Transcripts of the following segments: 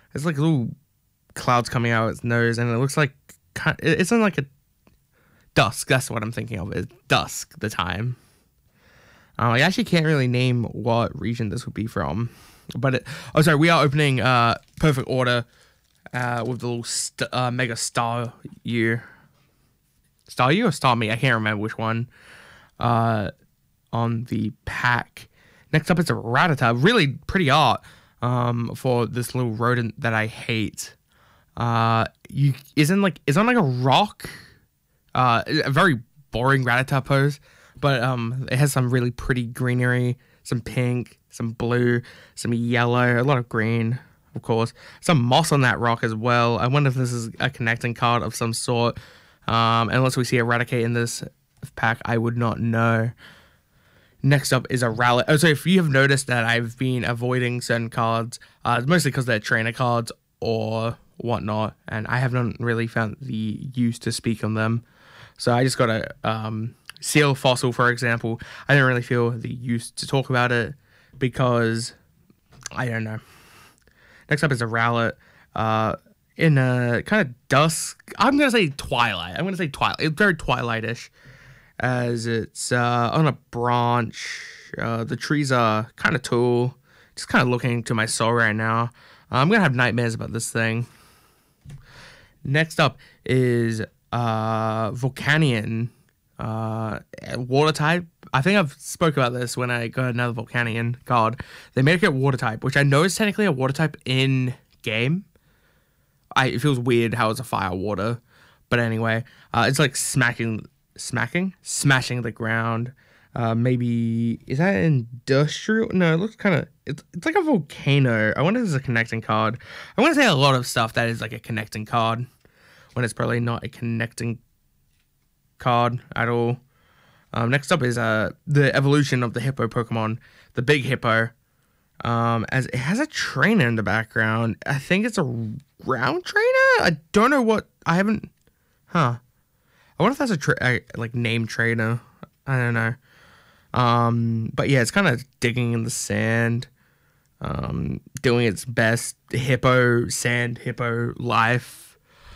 It's like little clouds coming out of its nose, and it looks like it's in like a dusk. That's what I'm thinking of. It's dusk, the time. I actually can't really name what region this would be from, but sorry, we are opening Perfect Order with the little Mega Star U. Star U or Star Me? I can't remember which one. On the pack. Next up is a Rattata. Really pretty art for this little rodent that I hate. It's on like a rock. A very boring Rattata pose, but it has some really pretty greenery, some pink, some blue, some yellow, a lot of green, of course. Some moss on that rock as well. I wonder if this is a connecting card of some sort. Unless we see Eradicate in this pack, I would not know. Next up is a Rowlet. Oh, so if you have noticed that I've been avoiding certain cards, it's mostly because they're trainer cards or whatnot, and I haven't really found the use to speak on them. So I just got a Seal Fossil, for example. I don't really feel the use to talk about it because I don't know. Next up is a Rowlet. In a kind of dusk. I'm gonna say twilight. It's very twilightish, as it's on a branch. The trees are kind of tall. Just kind of looking to my soul right now. I'm gonna have nightmares about this thing. Next up is Volcanion, water type. I think I've spoke about this when I got another Volcanion card. They made it water type, which I know is technically a water type in game. It feels weird how it's a fire water, but anyway, it's like smashing the ground. Maybe is that industrial? No, it looks kind of it's like a volcano. I wonder if it's a connecting card. I want to say a lot of stuff that is like a connecting card when it's probably not a connecting card at all. Next up is the evolution of the hippo Pokemon, the big hippo. As it has a trainer in the background. I think it's a round trainer. I don't know what. I haven't. I wonder if that's a like name trainer. I don't know. But yeah, it's kind of digging in the sand, doing its best sand hippo life.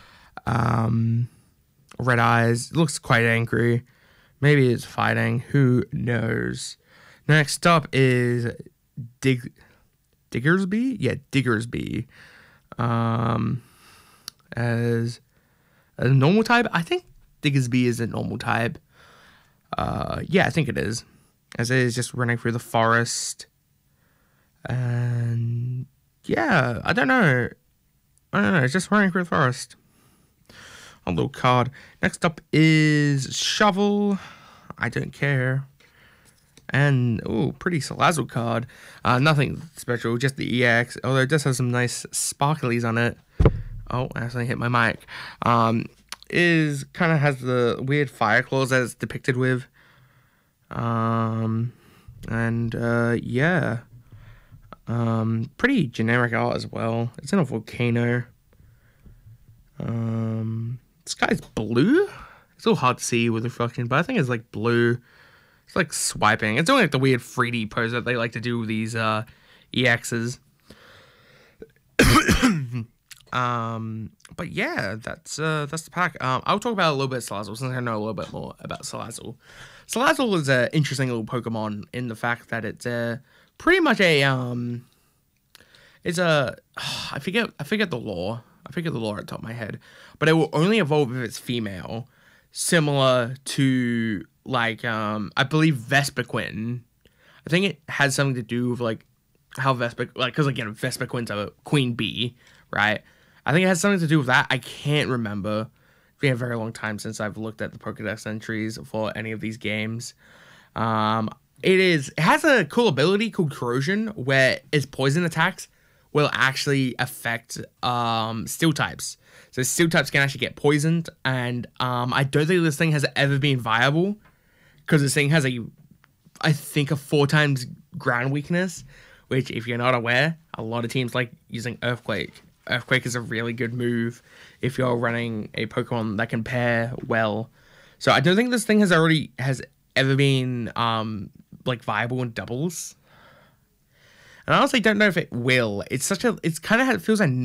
Red eyes. It looks quite angry. Maybe it's fighting. Who knows? Next up is Diggersby? Yeah, Diggersby. As a normal type? I think Diggersby is a normal type. Yeah, I think it is. As it is just running through the forest. And yeah, I don't know. It's just running through the forest. A little card. Next up is Shovel. I don't care. And, pretty Salazzle card. Nothing special, just the EX. Although it does have some nice sparklies on it. Oh, I accidentally hit my mic. Kind of has the weird fire claws that it's depicted with. Yeah. Pretty generic art as well. It's in a volcano. This guy's blue? It's a little hard to see with reflection, but I think it's like blue. It's like swiping. It's doing like the weird 3D pose that they like to do with these EXs. But yeah, that's the pack. I'll talk about a little bit of Salazzle since I know a little bit more about Salazzle. Salazzle is an interesting little Pokemon in the fact that it's pretty much a I forget the lore. I forget the lore at the top of my head, but it will only evolve if it's female, similar to like I believe Vespiquen. I think it has something to do with like how because again Vespiquen's a queen bee, right? I think it has something to do with that. I can't remember. It's been a very long time since I've looked at the Pokédex entries for any of these games. It has a cool ability called Corrosion, where its poison attacks will actually affect steel types. So steel types can actually get poisoned, and I don't think this thing has ever been viable because this thing has I think a 4 times ground weakness, which if you're not aware, a lot of teams like using Earthquake. Earthquake is a really good move if you're running a Pokemon that can pair well. So I don't think this thing has ever been like viable in doubles. And I honestly don't know if it will. It feels like